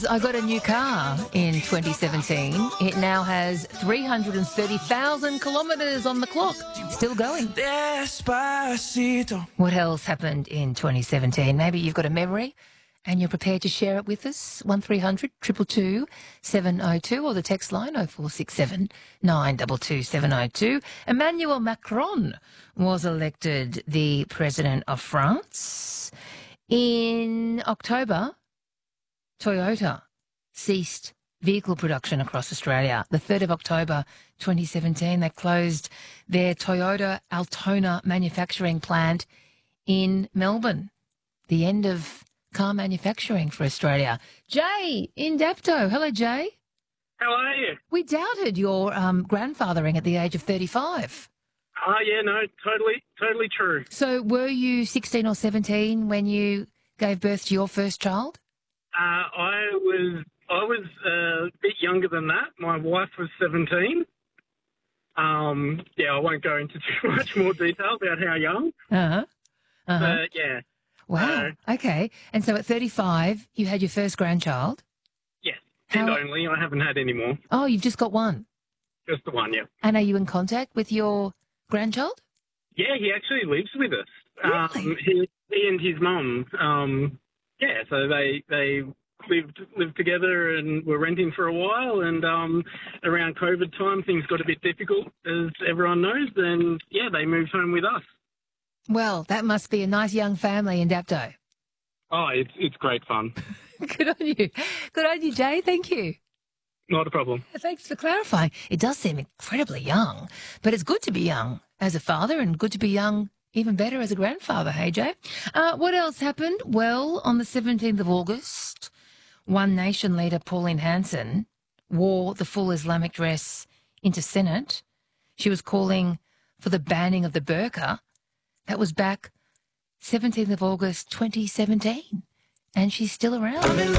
I got a new car in 2017. It now has 330,000 kilometres on the clock. Still going. Despacito. What else happened in 2017? Maybe you've got a memory and you're prepared to share it with us. 1300 222 702 or the text line 0467 922 702. Emmanuel Macron was elected the President of France. In October, Toyota ceased vehicle production across Australia. The 3rd of October 2017, they closed their Toyota Altona manufacturing plant in Melbourne. The end of car manufacturing for Australia. Jay in Dapto. Hello, Jay. How are you? We doubted your grandfathering at the age of 35. Oh, yeah, no, totally true. So were you 16 or 17 when you gave birth to your first child? I was a bit younger than that. My wife was 17. I won't go into too much more detail about how young. Yeah. Wow. Okay. And so at 35, you had your first grandchild? Yes. And only. I haven't had any more. Oh, you've just got one? Just the one, yeah. And are you in contact with your grandchild? Yeah, he actually lives with us. Really? He and his mum, so they lived together and were renting for a while, and around COVID time things got a bit difficult, as everyone knows, and they moved home with us. Well, that must be a nice young family in Dapto. Oh, it's great fun. Good on you. Good on you, Jay. Thank you. Not a problem. Thanks for clarifying. It does seem incredibly young, but it's good to be young as a father and good to be young even better as a grandfather, hey, Jay? What else happened? Well, on the 17th of August, One Nation leader Pauline Hanson wore the full Islamic dress into Senate. She was calling for the banning of the burqa. That was back 17th of August 2017. And she's still around.